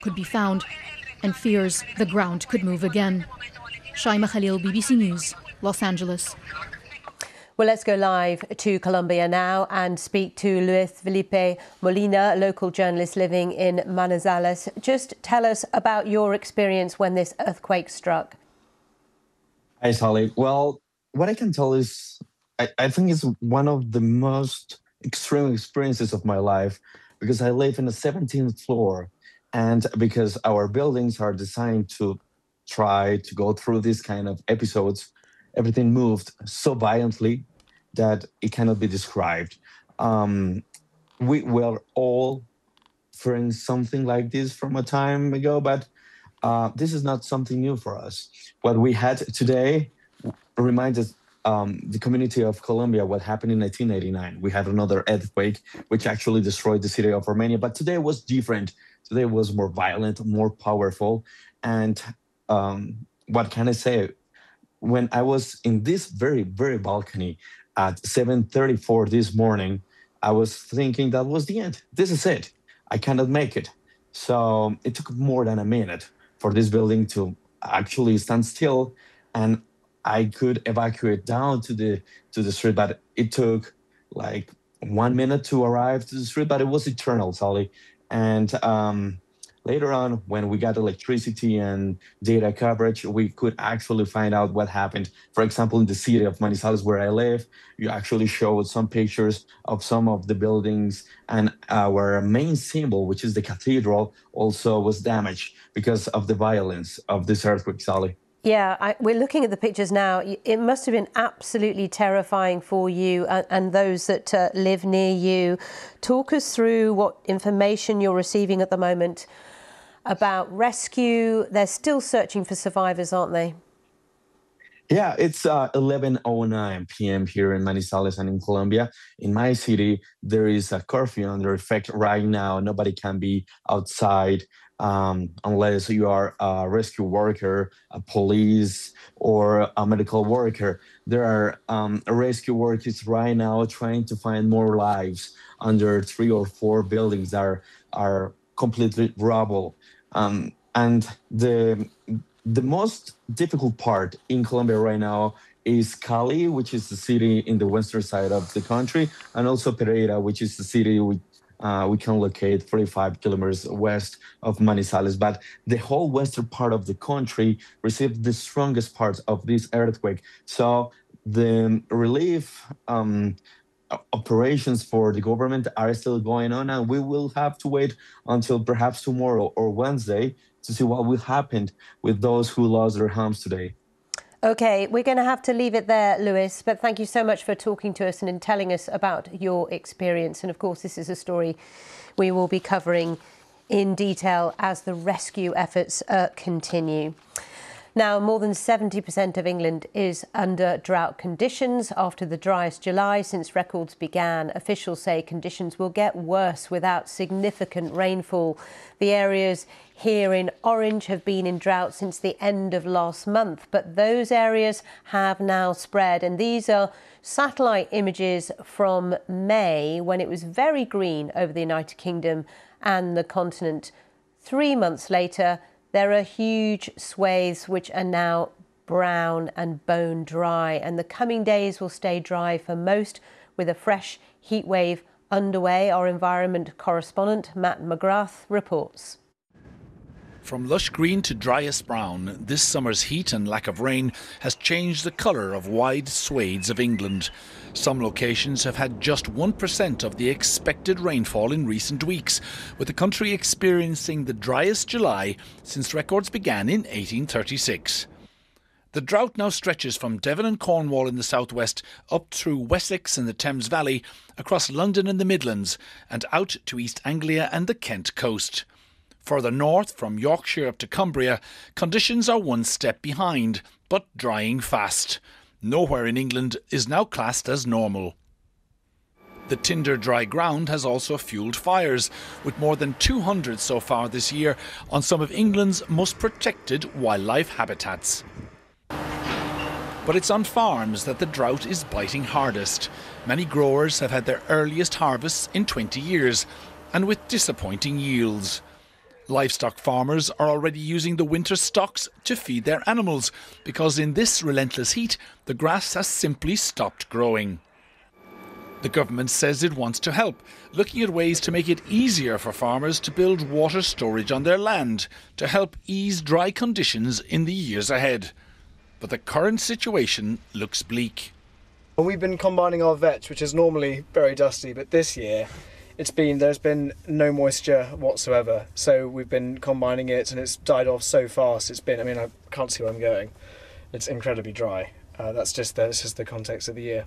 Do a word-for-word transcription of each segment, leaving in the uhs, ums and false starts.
could be found and fears the ground could move again. Shaima Khalil, B B C News, Los Angeles. Well, let's go live to Colombia now and speak to Luis Felipe Molina, a local journalist living in Manizales. Just tell us about your experience when this earthquake struck. Hi, Sally. Well, what I can tell is I, I think it's one of the most extreme experiences of my life because I live in the seventeenth floor and because our buildings are designed to try to go through these kind of episodes. Everything moved so violently that it cannot be described. Um, we were all fearing something like this from a time ago, but uh, this is not something new for us. What we had today reminds us um, the community of Colombia, what happened in nineteen eighty-nine. We had another earthquake, which actually destroyed the city of Armenia, but today was different. Today was more violent, more powerful. And um, what can I say? When I was in this very, very balcony at seven thirty-four this morning, I was thinking that was the end. This is it. I cannot make it. So it took more than a minute for this building to actually stand still, and I could evacuate down to the to the street. But it took like one minute to arrive to the street, but it was eternal, Sally. And um, later on, when we got electricity and data coverage, we could actually find out what happened. For example, in the city of Manizales, where I live, you actually showed some pictures of some of the buildings, and our main symbol, which is the cathedral, also was damaged because of the violence of this earthquake, Sally. Yeah, I, we're looking at the pictures now. It must have been absolutely terrifying for you and, and those that uh, live near you. Talk us through what information you're receiving at the moment about rescue. They're still searching for survivors, aren't they? Yeah, it's uh, eleven oh nine p m here in Manizales and in Colombia. In my city, there is a curfew under effect right now. Nobody can be outside um, unless you are a rescue worker, a police, or a medical worker. There are um, rescue workers right now trying to find more lives under three or four buildings that are, are completely rubble. Um, and the the most difficult part in Colombia right now is Cali, which is the city in the western side of the country, and also Pereira, which is the city we uh, we can locate forty-five kilometers west of Manizales. But the whole western part of the country received the strongest part of this earthquake. So the relief um, operations for the government are still going on, and we will have to wait until perhaps tomorrow or Wednesday to see what will happen with those who lost their homes today. OK, we're going to have to leave it there, Luis, but thank you so much for talking to us and in telling us about your experience. And of course, this is a story we will be covering in detail as the rescue efforts uh, continue. Now, more than seventy percent of England is under drought conditions after the driest July since records began. Officials say conditions will get worse without significant rainfall. The areas here in orange have been in drought since the end of last month, but those areas have now spread. And these are satellite images from May, when it was very green over the United Kingdom and the continent. Three months later, there are huge swathes which are now brown and bone dry, and the coming days will stay dry for most, with a fresh heat wave underway. Our environment correspondent Matt McGrath reports. From lush green to driest brown, this summer's heat and lack of rain has changed the colour of wide swathes of England. Some locations have had just one percent of the expected rainfall in recent weeks, with the country experiencing the driest July since records began in eighteen thirty-six. The drought now stretches from Devon and Cornwall in the southwest up through Wessex and the Thames Valley, across London and the Midlands, and out to East Anglia and the Kent coast. Further north, from Yorkshire up to Cumbria, conditions are one step behind, but drying fast. Nowhere in England is now classed as normal. The tinder dry ground has also fuelled fires, with more than two hundred so far this year on some of England's most protected wildlife habitats. But it's on farms that the drought is biting hardest. Many growers have had their earliest harvests in twenty years, and with disappointing yields. Livestock farmers are already using the winter stocks to feed their animals because in this relentless heat, the grass has simply stopped growing. The government says it wants to help, looking at ways to make it easier for farmers to build water storage on their land to help ease dry conditions in the years ahead. But the current situation looks bleak. We've been combining our vetch, which is normally very dusty, but this year it's been there's been no moisture whatsoever. So we've been combining it and it's died off so fast. It's been, I mean, I can't see where I'm going. It's incredibly dry. Uh, that's just the, that's just the context of the year.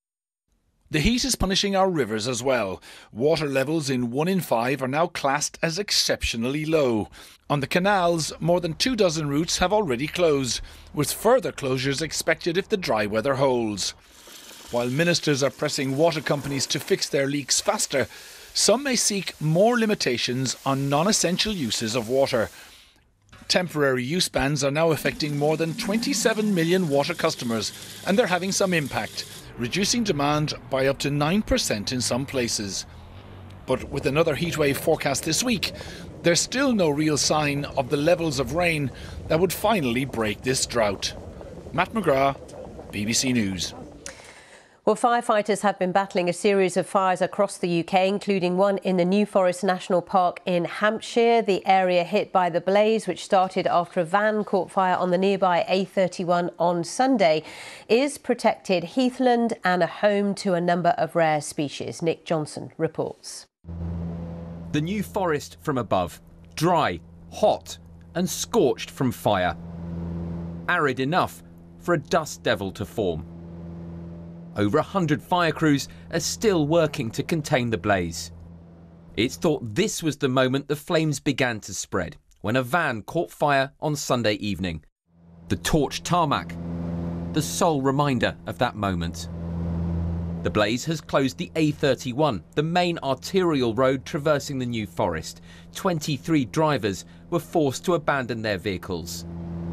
The heat is punishing our rivers as well. Water levels in one in five are now classed as exceptionally low. On the canals, more than two dozen routes have already closed, with further closures expected if the dry weather holds. While ministers are pressing water companies to fix their leaks faster, some may seek more limitations on non-essential uses of water. Temporary use bans are now affecting more than twenty-seven million water customers, and they're having some impact, reducing demand by up to nine percent in some places. But with another heatwave forecast this week, there's still no real sign of the levels of rain that would finally break this drought. Matt McGrath, B B C News. Well, firefighters have been battling a series of fires across the U K, including one in the New Forest National Park in Hampshire. The area hit by the blaze, which started after a van caught fire on the nearby A thirty-one on Sunday, is protected heathland and a home to a number of rare species. Nick Johnson reports. The New Forest from above, dry, hot and scorched from fire. Arid enough for a dust devil to form. Over a hundred fire crews are still working to contain the blaze. It's thought this was the moment the flames began to spread, when a van caught fire on Sunday evening. The torched tarmac, the sole reminder of that moment. The blaze has closed the A thirty-one, the main arterial road traversing the New Forest. twenty-three drivers were forced to abandon their vehicles.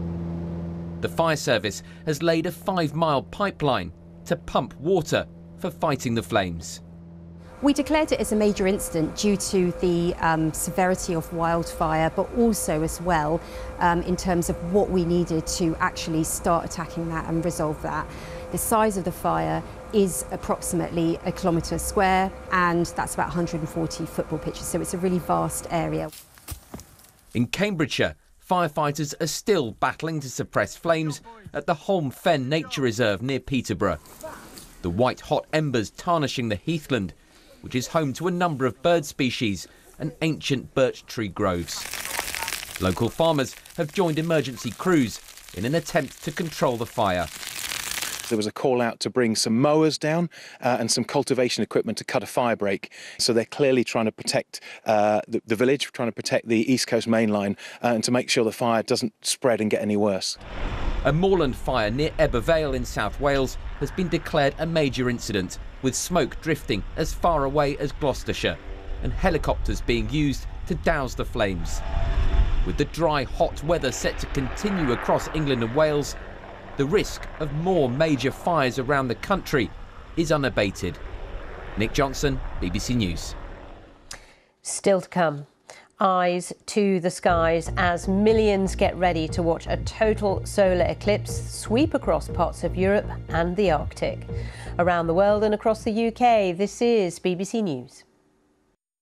The fire service has laid a five-mile pipeline to pump water for fighting the flames. We declared it as a major incident due to the um, severity of wildfire, but also as well um, in terms of what we needed to actually start attacking that and resolve that. The size of the fire is approximately a kilometre square, and that's about one hundred forty football pitches, so it's a really vast area. In Cambridgeshire, firefighters are still battling to suppress flames at the Holme Fen Nature Reserve near Peterborough. The white-hot embers tarnishing the heathland, which is home to a number of bird species and ancient birch tree groves. Local farmers have joined emergency crews in an attempt to control the fire. There was a call out to bring some mowers down uh, and some cultivation equipment to cut a fire break. So they're clearly trying to protect uh, the, the village, trying to protect the East Coast main line uh, and to make sure the fire doesn't spread and get any worse. A moorland fire near Ebbw Vale in South Wales has been declared a major incident, with smoke drifting as far away as Gloucestershire and helicopters being used to douse the flames. With the dry, hot weather set to continue across England and Wales, the risk of more major fires around the country is unabated. Nick Johnson, B B C News. Still to come. Eyes to the skies as millions get ready to watch a total solar eclipse sweep across parts of Europe and the Arctic. Around the world and across the U K, this is B B C News.